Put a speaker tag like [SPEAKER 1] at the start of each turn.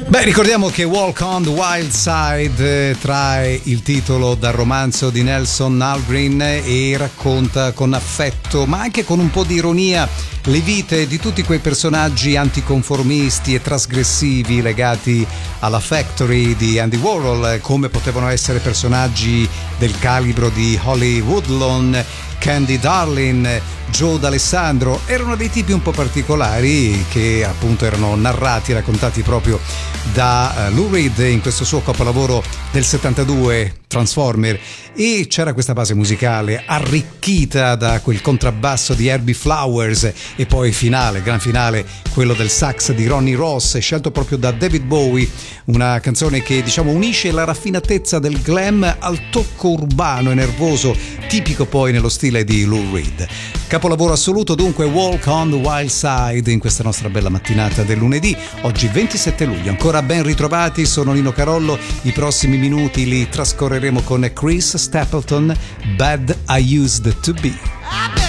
[SPEAKER 1] Beh, ricordiamo che Walk on the Wild Side trae il titolo dal romanzo di Nelson Algren e racconta con affetto, ma anche con un po' di ironia, le vite di tutti quei personaggi anticonformisti e trasgressivi legati alla Factory di Andy Warhol, come potevano essere personaggi del calibro di Holly Woodlawn, Candy Darlin, Joe D'Alessandro. Erano dei tipi un po' particolari che appunto erano narrati e raccontati proprio da Lou Reed in questo suo capolavoro del 72, Transformer, e c'era questa base musicale arricchita da quel contrabbasso di Herbie Flowers e poi finale, gran finale, quello del sax di Ronnie Ross, scelto proprio da David Bowie, una canzone che diciamo unisce la raffinatezza del glam al tocco urbano e nervoso tipico poi nello stile di Lou Reed. Capolavoro assoluto dunque Walk on the Wild Side in questa nostra bella mattinata del lunedì, oggi 27 luglio. Ancora ben ritrovati, sono Nino Carollo, i prossimi minuti li trascorreremo con Chris Stapleton, Bad I Used to Be.